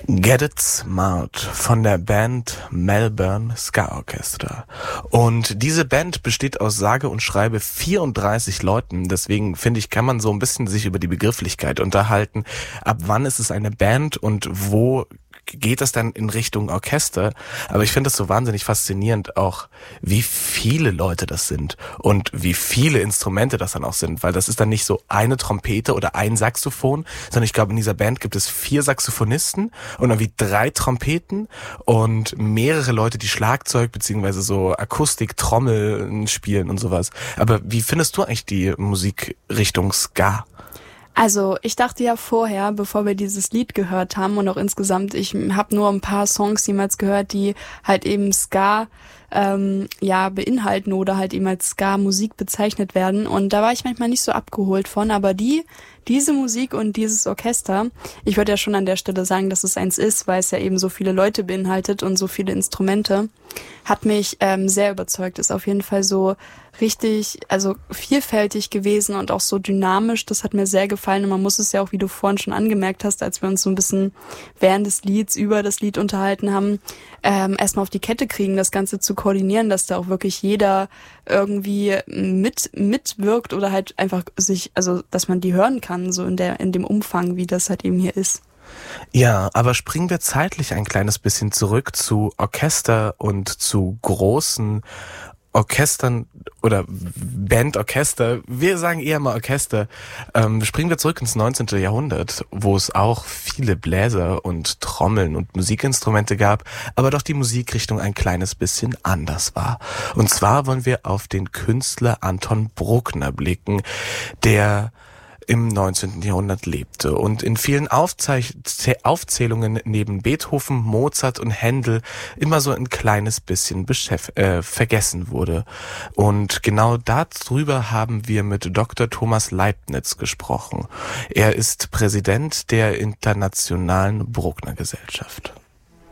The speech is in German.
Get It Smart von der Band Melbourne Ska Orchestra. Und diese Band besteht aus sage und schreibe 34 Leuten. Deswegen finde ich, kann man so ein bisschen sich über die Begrifflichkeit unterhalten. Ab wann ist es eine Band und wo geht das dann in Richtung Orchester? Aber ich finde es so wahnsinnig faszinierend auch, wie viele Leute das sind und wie viele Instrumente das dann auch sind, weil das ist dann nicht so eine Trompete oder ein Saxophon, sondern ich glaube, in dieser Band gibt es 4 Saxophonisten und irgendwie 3 Trompeten und mehrere Leute, die Schlagzeug beziehungsweise so Akustik, Trommeln spielen und sowas. Aber wie findest du eigentlich die Musikrichtung Ska? Also ich dachte ja vorher, bevor wir dieses Lied gehört haben und auch insgesamt, ich habe nur ein paar Songs jemals gehört, die halt eben Ska beinhalten oder halt eben als Ska-Musik bezeichnet werden. Und da war ich manchmal nicht so abgeholt von, aber diese Musik und dieses Orchester, ich würde ja schon an der Stelle sagen, dass es eins ist, weil es ja eben so viele Leute beinhaltet und so viele Instrumente, hat mich sehr überzeugt. Ist auf jeden Fall so richtig, also vielfältig gewesen und auch so dynamisch. Das hat mir sehr gefallen und man muss es ja auch, wie du vorhin schon angemerkt hast, als wir uns so ein bisschen während des Lieds über das Lied unterhalten haben, erstmal auf die Kette kriegen, das Ganze zu koordinieren, dass da auch wirklich jeder irgendwie mitwirkt oder halt einfach dass man die hören kann, so in dem Umfang, wie das halt eben hier ist. Ja, aber springen wir zeitlich ein kleines bisschen zurück zu Orchester und zu großen Orchestern oder Bandorchester, wir sagen eher mal Orchester, springen wir zurück ins 19. Jahrhundert, wo es auch viele Bläser und Trommeln und Musikinstrumente gab, aber doch die Musikrichtung ein kleines bisschen anders war. Und zwar wollen wir auf den Künstler Anton Bruckner blicken, der im 19. Jahrhundert lebte und in vielen Aufzählungen neben Beethoven, Mozart und Händel immer so ein kleines bisschen vergessen wurde. Und genau darüber haben wir mit Dr. Thomas Leibniz gesprochen. Er ist Präsident der Internationalen Bruckner Gesellschaft.